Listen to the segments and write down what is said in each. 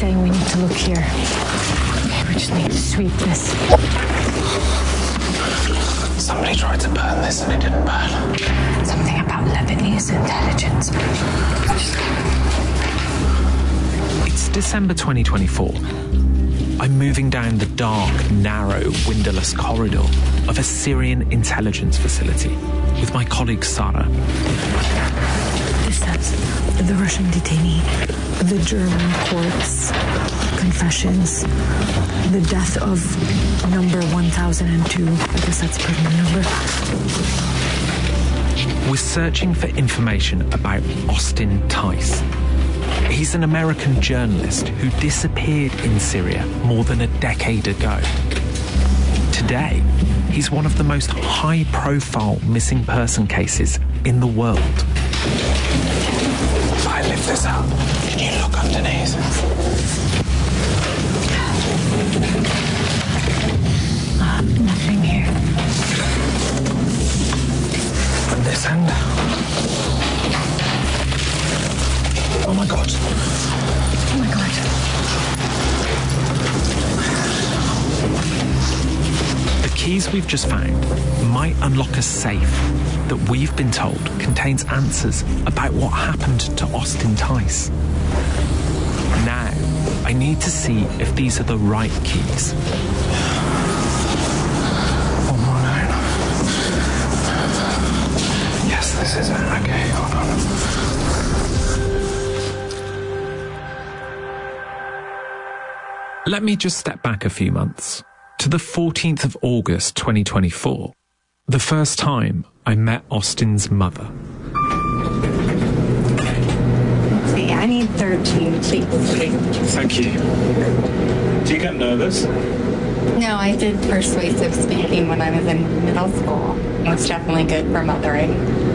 saying we need to look here. Okay, we just need to sweep this. Somebody tried to burn this and it didn't burn. Something about Lebanese intelligence. It's December 2024. I'm moving down the dark, narrow, windowless corridor of a Syrian intelligence facility with my colleague Sarah. This says the Russian detainee, the German courts, confessions, the death of number 1002. I guess that's a permanent number. We're searching for information about Austin Tice. He's an American journalist who disappeared in Syria more than a decade ago. Today, he's one of the most high-profile missing person cases in the world. If I lift this up, can you look underneath? Nothing here. And this end? Oh my God. Oh my God. The keys we've just found might unlock a safe that we've been told contains answers about what happened to Austin Tice. Now, I need to see if these are the right keys. One more down. Yes, this is it. Okay, hold on. Let me just step back a few months to the 14th of August 2024, the first time I met Austin's mother. See, I need 13, please. Thank you. Do you get nervous? No, I did persuasive speaking when I was in middle school. It was definitely good for mothering.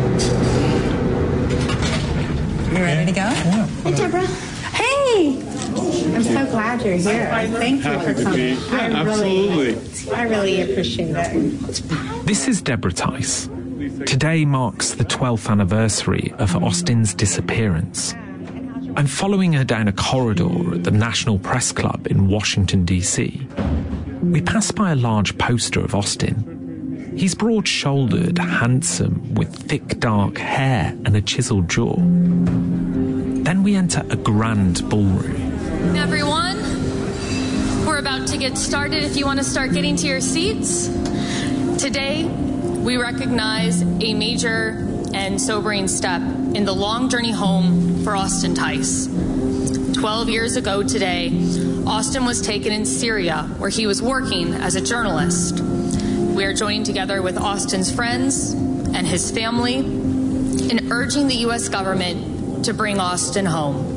You ready to go? Yeah. Hey, Deborah. Hey! I'm so glad you're here. Thank you for coming. Absolutely. I really appreciate it. This is Deborah Tice. Today marks the 12th anniversary of Austin's disappearance. I'm following her down a corridor at the National Press Club in Washington, D.C. We pass by a large poster of Austin. He's broad-shouldered, handsome, with thick dark hair and a chiseled jaw. Then we enter a grand ballroom. Everyone, we're about to get started if you want to start getting to your seats. Today, we recognize a major and sobering step in the long journey home for Austin Tice. 12 years ago today, Austin was taken in Syria, where he was working as a journalist. We are joining together with Austin's friends and his family in urging the U.S. government to bring Austin home.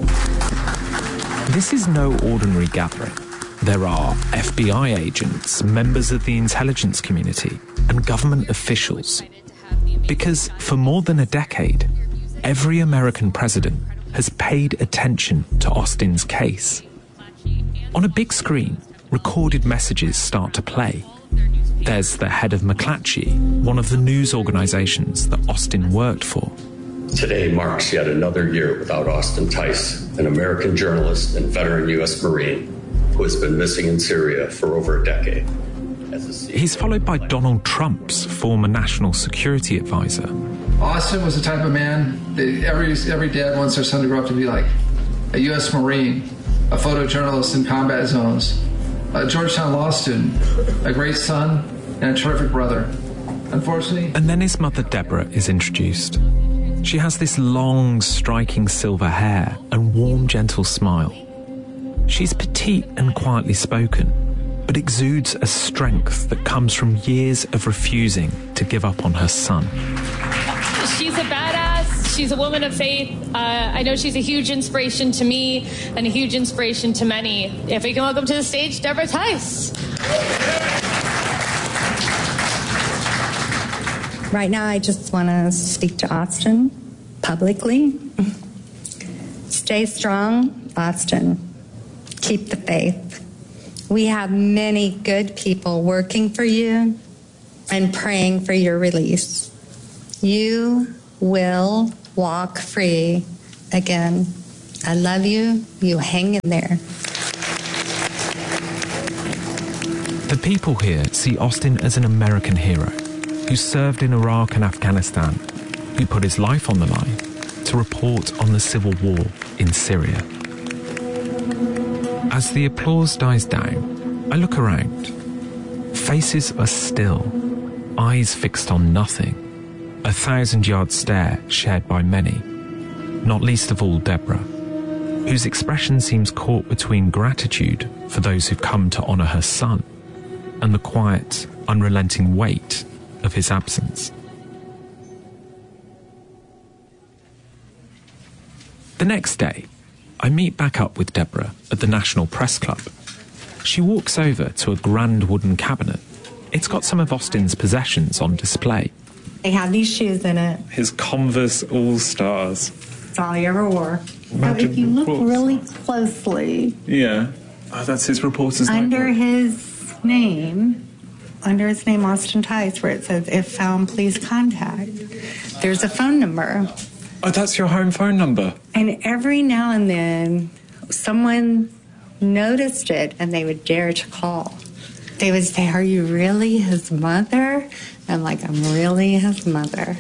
This is no ordinary gathering. There are FBI agents, members of the intelligence community, and government officials. Because for more than a decade, every American president has paid attention to Austin's case. On a big screen, recorded messages start to play. There's the head of McClatchy, one of the news organizations that Austin worked for. Today marks yet another year without Austin Tice, an American journalist and veteran U.S. Marine who has been missing in Syria for over a decade. He's followed by Donald Trump's former national security advisor. Austin was the type of man that every dad wants their son to grow up to be like. A U.S. Marine, a photojournalist in combat zones, a Georgetown law student, a great son, and a terrific brother. Unfortunately... And then his mother, Deborah, is introduced. She has this long, striking silver hair and warm, gentle smile. She's petite and quietly spoken, but exudes a strength that comes from years of refusing to give up on her son. She's a badass. She's a woman of faith. I know she's a huge inspiration to me and a huge inspiration to many. If we can welcome to the stage, Deborah Tice. Right now, I just want to speak to Austin publicly. Stay strong, Austin. Keep the faith. We have many good people working for you and praying for your release. You will walk free again. I love you. You hang in there. The people here see Austin as an American hero who served in Iraq and Afghanistan, who put his life on the line to report on the civil war in Syria. As the applause dies down, I look around. Faces are still, eyes fixed on nothing, a 1,000-yard stare shared by many, not least of all Deborah, whose expression seems caught between gratitude for those who've come to honour her son and the quiet, unrelenting weight of his absence. The next day, I meet back up with Deborah at the National Press Club. She walks over to a grand wooden cabinet. It's got some of Austin's possessions on display. They have these shoes in it. His Converse All-Stars. That's all he ever wore. So if you look really closely... Yeah. Oh, that's his reporter's under his name, Austin Tice, where it says, if found, please contact. There's a phone number. Oh, that's your home phone number? And every now and then, someone noticed it and they would dare to call. They would say, are you really his mother? I'm like, I'm really his mother.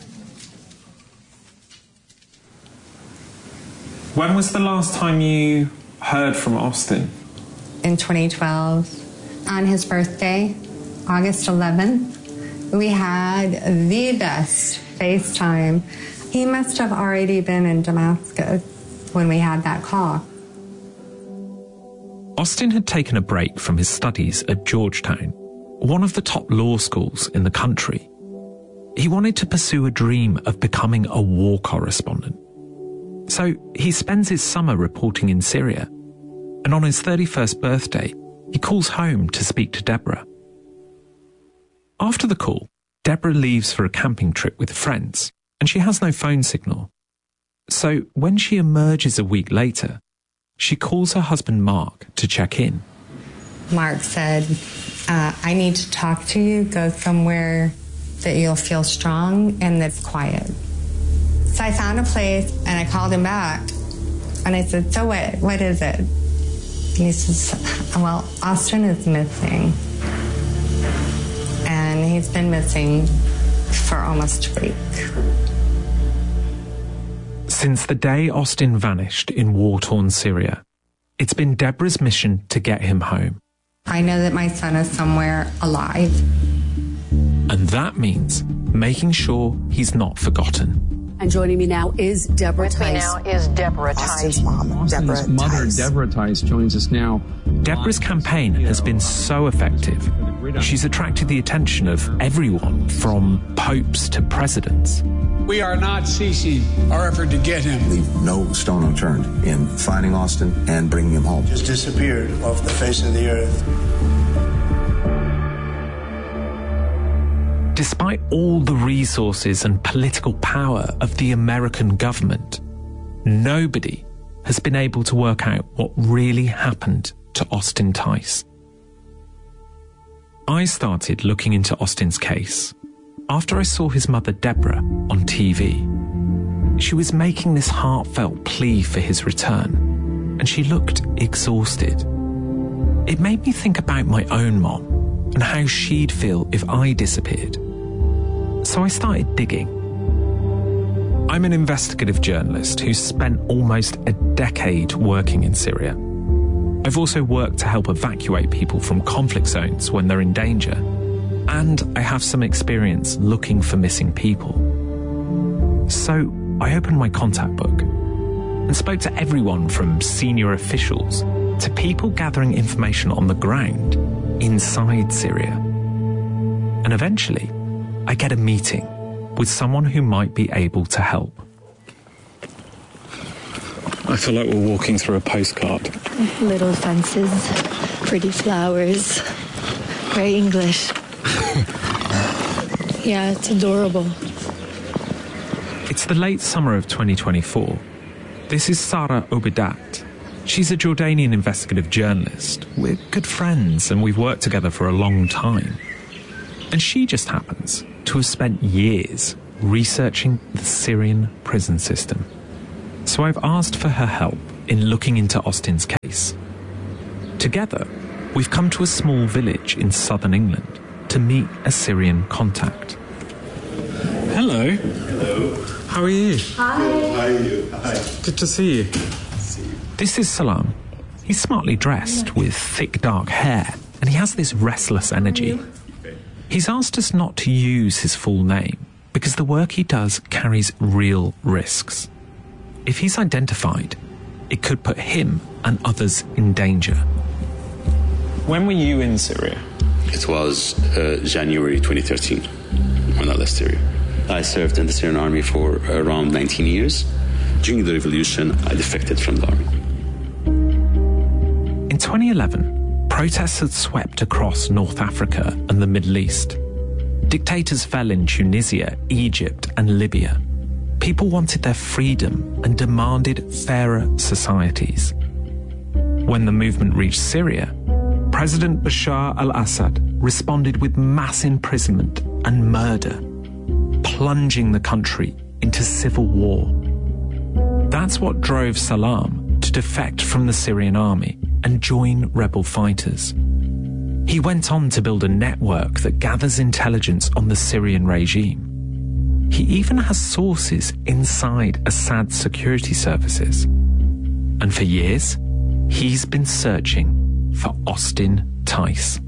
When was the last time you heard from Austin? In 2012, on his birthday, August 11th, we had the best FaceTime. He must have already been in Damascus when we had that call. Austin had taken a break from his studies at Georgetown, one of the top law schools in the country. He wanted to pursue a dream of becoming a war correspondent. So he spends his summer reporting in Syria, and on his 31st birthday, he calls home to speak to Deborah. After the call, Deborah leaves for a camping trip with friends, and she has no phone signal. So when she emerges a week later, she calls her husband Mark to check in. Mark said, I need to talk to you. Go somewhere that you'll feel strong and that's quiet. So I found a place and I called him back. And I said, so what is it? And he says, well, Austin is missing. And he's been missing for almost a week. Since the day Austin vanished in war-torn Syria, it's been Deborah's mission to get him home. I know that my son is somewhere alive. And that means making sure he's not forgotten. And joining me now is Deborah Tice. With me now is Deborah Tice. Austin's mom, Austin's mother, Deborah Tice, joins us now. Deborah's campaign has been so effective. She's attracted the attention of everyone from popes to presidents. We are not ceasing our effort to get him. Leave no stone unturned in finding Austin and bringing him home. Just disappeared off the face of the earth. Despite all the resources and political power of the American government, nobody has been able to work out what really happened to Austin Tice. I started looking into Austin's case after I saw his mother Deborah on TV. She was making this heartfelt plea for his return, and she looked exhausted. It made me think about my own mom and how she'd feel if I disappeared. So I started digging. I'm an investigative journalist who's spent almost a decade working in Syria. I've also worked to help evacuate people from conflict zones when they're in danger, and I have some experience looking for missing people. So I opened my contact book and spoke to everyone from senior officials to people gathering information on the ground inside Syria. And eventually, I get a meeting with someone who might be able to help. I feel like we're walking through a postcard. Little fences, pretty flowers, very English. Yeah, it's adorable. It's the late summer of 2024. This is Sara Obidat. She's a Jordanian investigative journalist. We're good friends and we've worked together for a long time. And she just happens to have spent years researching the Syrian prison system. So I've asked for her help in looking into Austin's case. Together, we've come to a small village in southern England to meet a Syrian contact. Hello. Hello. How are you? Hi. How are you? Hi. Good to see you. This is Salam. He's smartly dressed with thick dark hair, and he has this restless energy. He's asked us not to use his full name because the work he does carries real risks. If he's identified, it could put him and others in danger. When were you in Syria? It was January 2013 when I left Syria. I served in the Syrian army for around 19 years. During the revolution, I defected from the army. In 2011, protests had swept across North Africa and the Middle East. Dictators fell in Tunisia, Egypt, and Libya. People wanted their freedom and demanded fairer societies. When the movement reached Syria, President Bashar al-Assad responded with mass imprisonment and murder, plunging the country into civil war. That's what drove Salam to defect from the Syrian army and join rebel fighters. He went on to build a network that gathers intelligence on the Syrian regime. He even has sources inside Assad's security services. And for years, he's been searching for Austin Tice.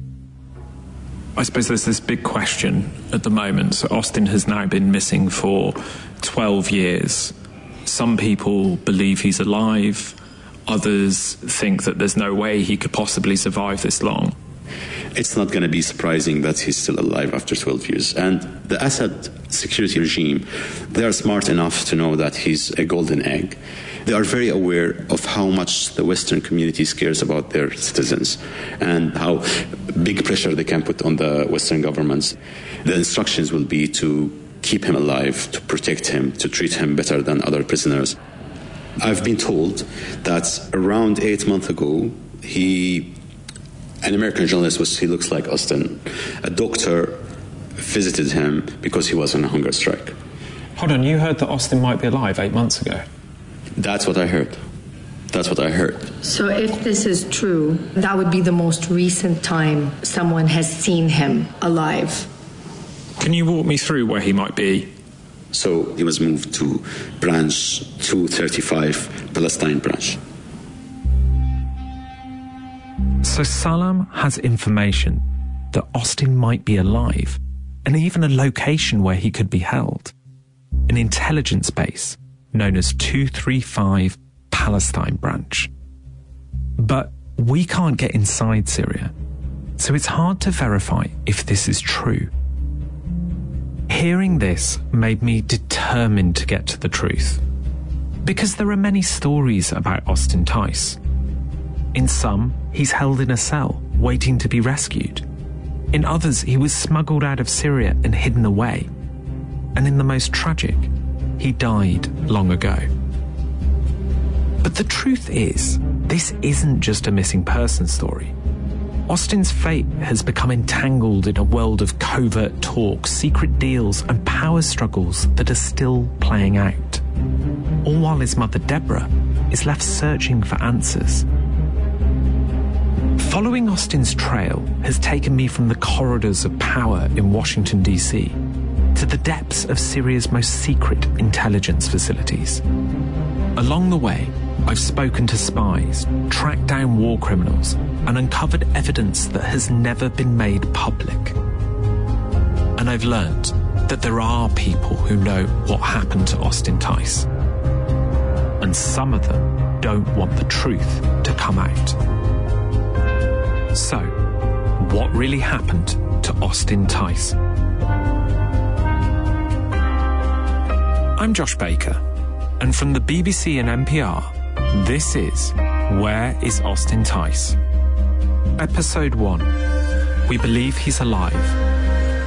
I suppose there's this big question at the moment. So Austin has now been missing for 12 years. Some people believe he's alive. Others think that there's no way he could possibly survive this long. It's not going to be surprising that he's still alive after 12 years. And the Assad security regime, they are smart enough to know that he's a golden egg. They are very aware of how much the Western community cares about their citizens and how big pressure they can put on the Western governments. The instructions will be to keep him alive, to protect him, to treat him better than other prisoners. I've been told that around 8 months ago, an American journalist, he looks like Austin, a doctor visited him because he was on a hunger strike. Hold on, you heard that Austin might be alive 8 months ago? That's what I heard. That's what I heard. So if this is true, that would be the most recent time someone has seen him alive. Can you walk me through where he might be? So he was moved to branch 235, Palestine branch. So Salam has information that Austin might be alive, and even a location where he could be held. An intelligence base known as 235 Palestine branch. But we can't get inside Syria, so it's hard to verify if this is true. Hearing this made me determined to get to the truth, because there are many stories about Austin Tice. In some, he's held in a cell, waiting to be rescued. In others, he was smuggled out of Syria and hidden away. And in the most tragic, he died long ago. But the truth is, this isn't just a missing person story. Austin's fate has become entangled in a world of covert talks, secret deals, and power struggles that are still playing out. All while his mother, Deborah, is left searching for answers. Following Austin's trail has taken me from the corridors of power in Washington, D.C., to the depths of Syria's most secret intelligence facilities. Along the way, I've spoken to spies, tracked down war criminals, and uncovered evidence that has never been made public. And I've learned that there are people who know what happened to Austin Tice. And some of them don't want the truth to come out. So, what really happened to Austin Tice? I'm Josh Baker, and from the BBC and NPR, this is Where is Austin Tice? Episode 1. We believe he's alive.